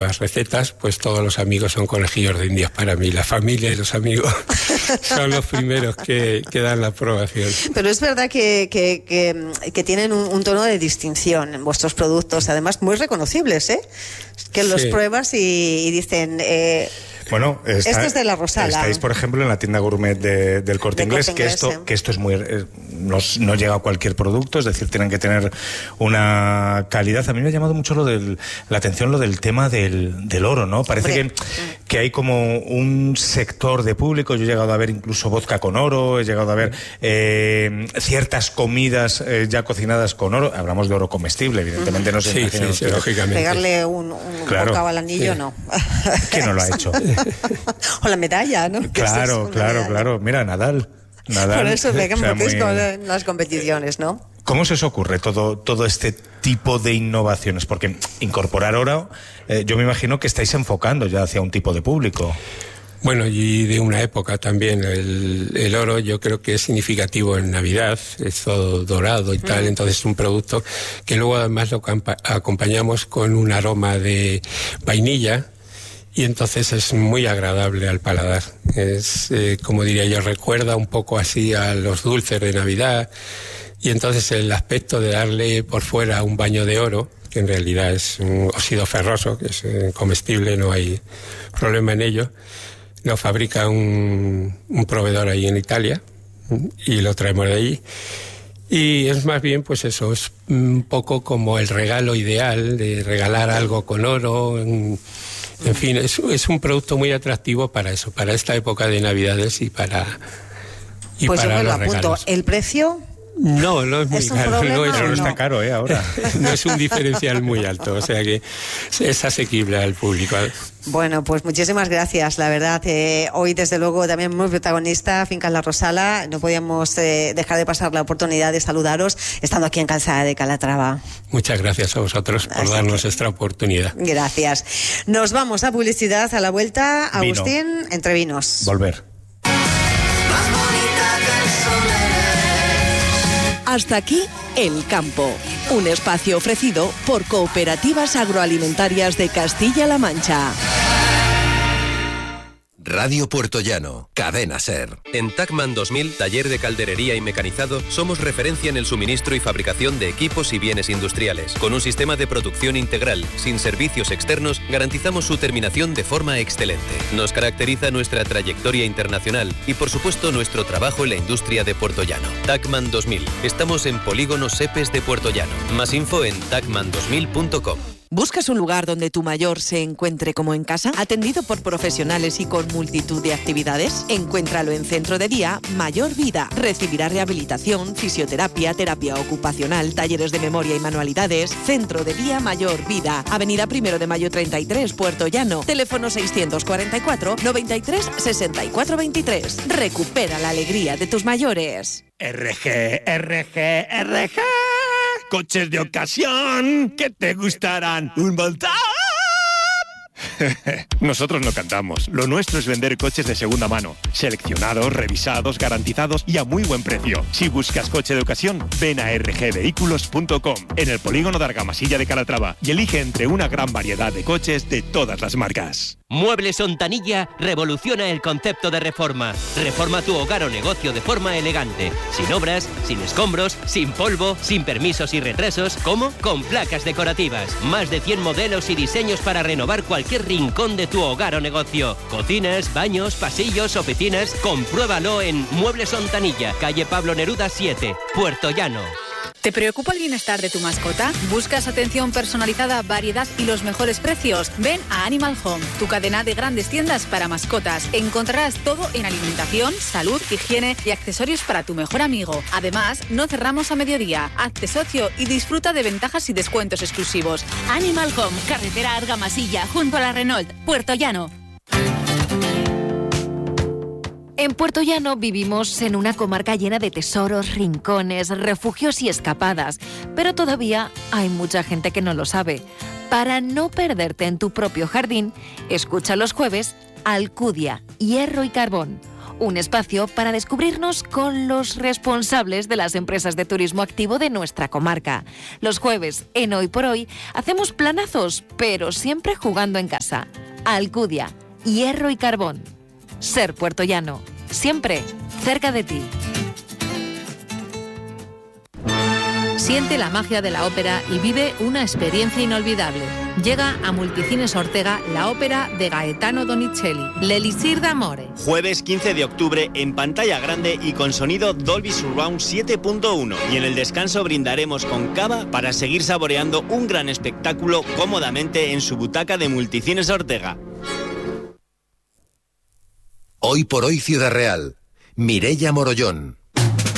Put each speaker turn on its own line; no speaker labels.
las recetas, pues todos los amigos son conejillos de indias para mí. La familia y los amigos son los primeros que dan la aprobación.
Pero es verdad que tienen un tono de distinción en vuestros productos, además muy reconocibles, ¿eh? Que los pruebas y dicen...
Bueno,
esto es de la Rosala.
Estáis, por ejemplo, en la tienda gourmet del Corte Inglés, que esto es muy... no llega a cualquier producto, es decir, tienen que tener una calidad. A mí me ha llamado mucho la atención lo del tema del oro, ¿no? Parece que hay como un sector de público. Yo he llegado a ver incluso vodka con oro, he llegado a ver ciertas comidas ya cocinadas con oro. Hablamos de oro comestible, evidentemente no sé.
Sí, lógicamente.
Pegarle un bocado al anillo, no.
¿Quién no lo ha hecho?
O la medalla, ¿no?
Claro. Mira, Nadal.
Por eso en las competiciones, ¿no?
¿Cómo se os ocurre todo este tipo de innovaciones? Porque incorporar oro, yo me imagino que estáis enfocando ya hacia un tipo de público.
Bueno, y de una época también. El oro yo creo que es significativo en Navidad, es todo dorado y tal, entonces es un producto que luego además lo acompañamos con un aroma de vainilla, y entonces es muy agradable al paladar. Es, como diría yo, recuerda un poco así a los dulces de Navidad, y entonces el aspecto de darle por fuera un baño de oro, que en realidad es un óxido ferroso, que es comestible, no hay problema en ello, lo fabrica un proveedor ahí en Italia, y lo traemos de allí. Y es más bien, pues eso, es un poco como el regalo ideal, de regalar algo con oro. En fin, es un producto muy atractivo para eso, para esta época de Navidades y para
pues
para
yo me lo
los
apunto.
regalos.
¿El precio?
No es muy caro.
No está caro, ahora.
No es un diferencial muy alto, o sea que es asequible al público.
Bueno, pues muchísimas gracias, la verdad. Hoy, desde luego, también muy protagonista, Fincas La Rosala. No podíamos dejar de pasar la oportunidad de saludaros estando aquí en Calzada de Calatrava.
Muchas gracias a vosotros por darnos esta oportunidad.
Gracias. Nos vamos a publicidad a la vuelta. Agustín, entre vinos.
Volver.
Hasta aquí El Campo, un espacio ofrecido por Cooperativas Agroalimentarias de Castilla-La Mancha.
Radio Puertollano, Cadena SER.
En Tacman 2000, taller de calderería y mecanizado, somos referencia en el suministro y fabricación de equipos y bienes industriales. Con un sistema de producción integral, sin servicios externos, garantizamos su terminación de forma excelente. Nos caracteriza nuestra trayectoria internacional y, por supuesto, nuestro trabajo en la industria de Puertollano. Tacman 2000. Estamos en Polígono Sepes de Puertollano. Más info en tacman2000.com.
¿Buscas un lugar donde tu mayor se encuentre como en casa? ¿Atendido por profesionales y con multitud de actividades? Encuéntralo en Centro de Día Mayor Vida. Recibirá rehabilitación, fisioterapia, terapia ocupacional, talleres de memoria y manualidades. Centro de Día Mayor Vida. Avenida 1 de Mayo 33, Puertollano. Teléfono 644 93 64 23. Recupera la alegría de tus mayores.
RG. Coches de ocasión que te gustarán un montón. Nosotros no cantamos. Lo nuestro es vender coches de segunda mano, seleccionados, revisados, garantizados y a muy buen precio. Si buscas coche de ocasión, ven a rgvehículos.com, en el polígono de Argamasilla de Calatrava, y elige entre una gran variedad de coches de todas las marcas.
Muebles Ontanilla revoluciona el concepto de reforma. Reforma tu hogar o negocio de forma elegante. Sin obras, sin escombros, sin polvo, sin permisos y retrasos. ¿Cómo? Con placas decorativas. Más de 100 modelos y diseños para renovar cualquier rincón de tu hogar o negocio. Cocinas, baños, pasillos, oficinas. Compruébalo en Muebles Ontanilla, calle Pablo Neruda 7, Puertollano.
¿Te preocupa el bienestar de tu mascota? ¿Buscas atención personalizada, variedad y los mejores precios? Ven a Animal Home, tu cadena de grandes tiendas para mascotas. Encontrarás todo en alimentación, salud, higiene y accesorios para tu mejor amigo. Además, no cerramos a mediodía. Hazte socio y disfruta de ventajas y descuentos exclusivos.
Animal Home, carretera Argamasilla, junto a la Renault, Puertollano. En Puertollano vivimos en una comarca llena de tesoros, rincones, refugios y escapadas, pero todavía hay mucha gente que no lo sabe. Para no perderte en tu propio jardín, escucha los jueves Alcudia, Hierro y Carbón, un espacio para descubrirnos con los responsables de las empresas de turismo activo de nuestra comarca. Los jueves, en Hoy por Hoy, hacemos planazos, pero siempre jugando en casa. Alcudia, hierro y carbón. Ser puertollano, siempre cerca de ti.
Siente la magia de la ópera y vive una experiencia inolvidable. Llega a Multicines Ortega la ópera de Gaetano Donizelli, L'Elisir d'Amore.
Jueves 15 de octubre en pantalla grande y con sonido Dolby Surround 7.1. Y en el descanso brindaremos con cava para seguir saboreando un gran espectáculo cómodamente en su butaca de Multicines Ortega.
Hoy por Hoy Ciudad Real. Mireia Morollón.